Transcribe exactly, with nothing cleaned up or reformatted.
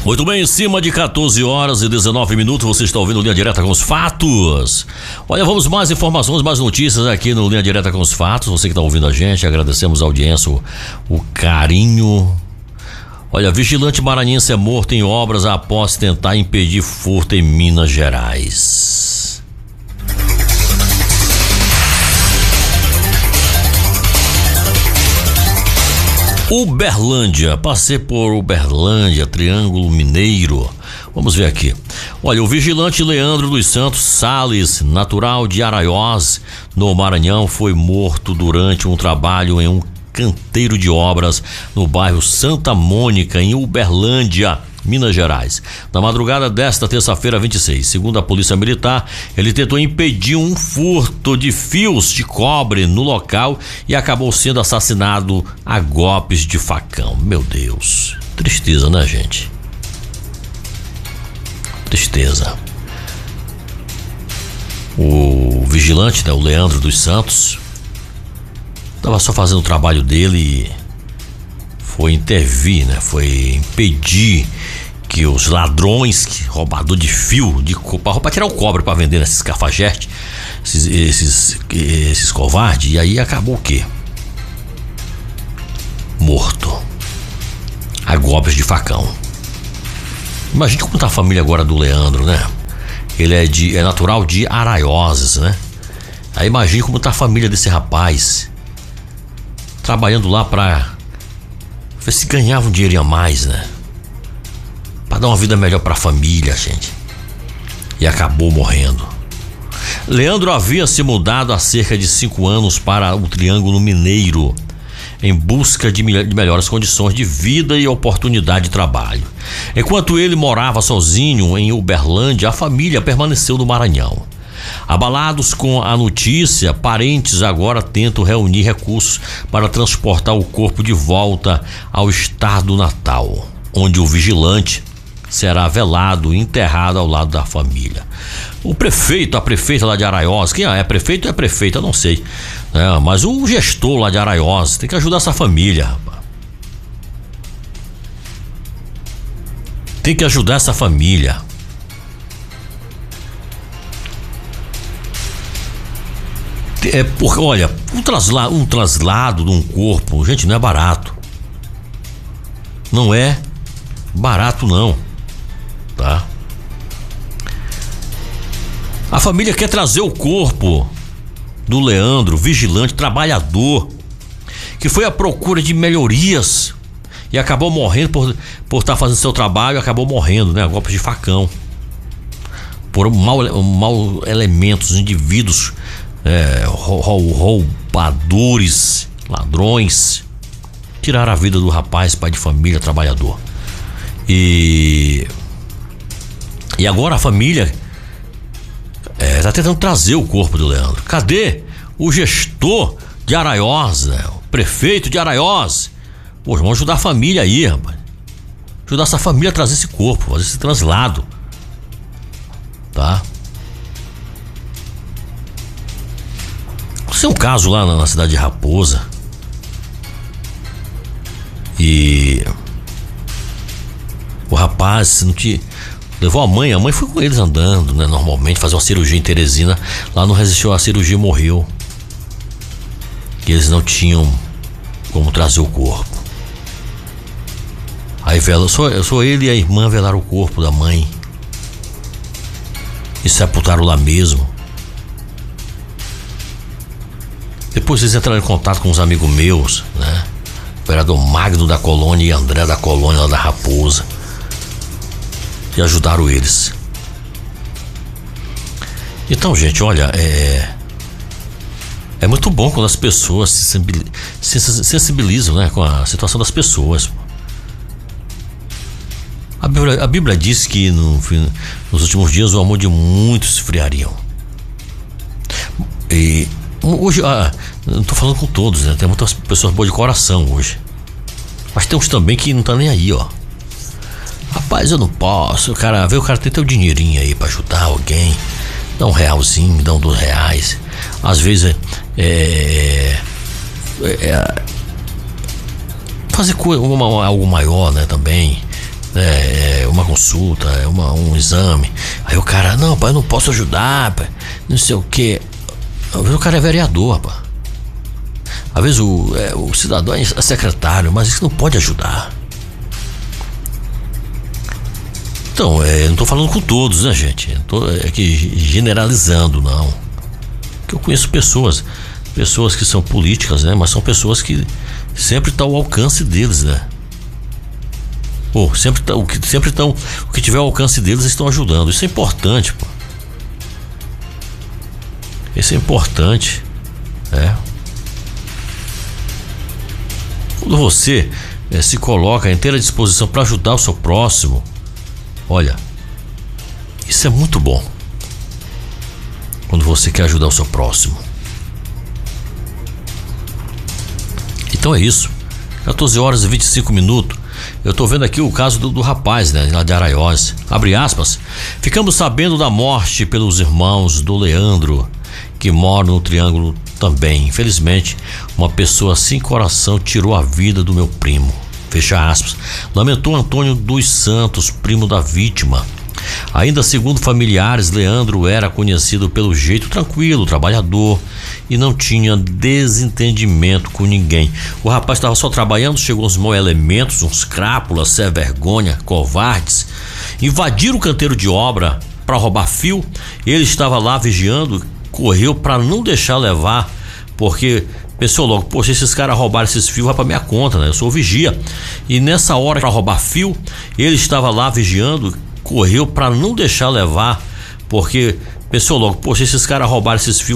Muito bem, em cima de quatorze horas e dezenove minutos, você está ouvindo Linha Direta com os Fatos. Olha, vamos mais informações, mais notícias aqui no Linha Direta com os Fatos. Você que está ouvindo a gente, agradecemos a audiência, o, o carinho. Olha, vigilante maranhense é morto em obras após tentar impedir furto em Minas Gerais. Uberlândia, passei por Uberlândia, Triângulo Mineiro. Vamos ver aqui. Olha, o vigilante Leandro dos Santos Sales, natural de Araiós, no Maranhão, foi morto durante um trabalho em um canteiro de obras no bairro Santa Mônica, em Uberlândia, Minas Gerais. Na madrugada desta terça-feira, vinte e seis, segundo a Polícia Militar, ele tentou impedir um furto de fios de cobre no local e acabou sendo assassinado a golpes de facão. Meu Deus, tristeza, né, gente? Tristeza. O vigilante, né, o Leandro dos Santos, estava só fazendo o trabalho dele e foi intervir, né? Foi impedir que os ladrões, que, roubador de fio, de para tirar o cobre para vender nesses cafajestes, esses, esses, esses covardes, e aí acabou o quê? Morto. A golpes de facão. Imagina como tá a família agora do Leandro, né? Ele é, de, é natural de Araioses, né? Aí imagina como tá a família desse rapaz, trabalhando lá para ver se ganhava um dinheiro a mais, né? Para dar uma vida melhor para a família, gente. E acabou morrendo. Leandro havia se mudado há cerca de cinco anos para o Triângulo Mineiro, em busca de, me- de melhores condições de vida e oportunidade de trabalho. Enquanto ele morava sozinho em Uberlândia, a família permaneceu no Maranhão. Abalados com a notícia, parentes agora tentam reunir recursos para transportar o corpo de volta ao estado natal, onde o vigilante será velado e enterrado ao lado da família. O prefeito, a prefeita lá de Araiós, quem é prefeito ou é prefeita, eu não sei, né? Mas o gestor lá de Araiós tem que ajudar essa família, rapaz. Tem que ajudar essa família. É porque, olha, um traslado, um traslado de um corpo, gente, não é barato. Não é barato, não. Tá? A família quer trazer o corpo do Leandro, vigilante, trabalhador, que foi à procura de melhorias e acabou morrendo por por estar fazendo seu trabalho, acabou morrendo, né? Golpes de facão. Por mal, mal elementos, indivíduos, É, roubadores, ladrões, tiraram a vida do rapaz, pai de família, trabalhador. E e agora a família é, tá tentando trazer o corpo do Leandro. Cadê o gestor de Araiós, né? O prefeito de Araiós? Pô, vamos ajudar a família aí, rapaz. Ajudar essa família a trazer esse corpo, fazer esse translado, tá? Tem um caso lá na, na cidade de Raposa e o rapaz não te levou a mãe, a mãe foi com eles andando, né, normalmente fazer uma cirurgia em Teresina, lá não resistiu à cirurgia e morreu. E eles não tinham como trazer o corpo. Aí vela, só, só ele e a irmã velaram o corpo da mãe e sepultaram lá mesmo. Depois eles entraram em contato com uns amigos meus, né? O vereador Magno da Colônia e André da Colônia, lá da Raposa, e ajudaram eles. Então, gente, olha, é é muito bom quando as pessoas se sensibilizam, né, com a situação das pessoas. A Bíblia, a Bíblia diz que no, nos últimos dias o amor de muitos se esfriariam. E hoje, ah, não tô falando com todos, né? Tem muitas pessoas boas de coração hoje. Mas tem uns também que não tá nem aí, ó. Rapaz, eu não posso. O cara, vê, o cara tem teu dinheirinho aí pra ajudar alguém. Dá um realzinho, dá um dois reais. Às vezes é. é, é fazer coisa, uma, algo maior, né? Também. é, uma consulta, é uma, um exame. Aí o cara, não, pai, eu não posso ajudar, pai, não sei o que. Às vezes o cara é vereador, pai. Às vezes o, é, o cidadão é secretário, mas isso não pode ajudar. Então, é, não tô falando com todos, né, gente? Não tô aqui generalizando, não. Porque eu conheço pessoas, pessoas que são políticas, né? Mas são pessoas que sempre estão ao alcance deles, né? Pô, sempre tá, o que sempre estão, o que tiver ao alcance deles estão ajudando. Isso é importante, pô. Isso é importante, é. Quando você é, se coloca à inteira disposição para ajudar o seu próximo, olha, isso é muito bom. Quando você quer ajudar o seu próximo. Então é isso. quatorze horas e vinte e cinco minutos. Eu tô vendo aqui o caso do, do rapaz, né, lá de Araiós. Abre aspas. Ficamos sabendo da morte pelos irmãos do Leandro, que moram no Triângulo também. Infelizmente, uma pessoa sem coração tirou a vida do meu primo. Fecha aspas. Lamentou Antônio dos Santos, primo da vítima. Ainda segundo familiares, Leandro era conhecido pelo jeito tranquilo, trabalhador e não tinha desentendimento com ninguém. O rapaz estava só trabalhando, chegou uns maus elementos, uns crápulas, sem vergonha, covardes, invadiram o canteiro de obra para roubar fio. Ele estava lá vigiando, correu para não deixar levar, porque pensou logo, poxa, esses caras roubaram esses fios, vai para minha conta, né? Eu sou vigia. E nessa hora para roubar fio, ele estava lá vigiando, correu para não deixar levar, porque pensou logo, poxa, esses caras roubaram esses fios.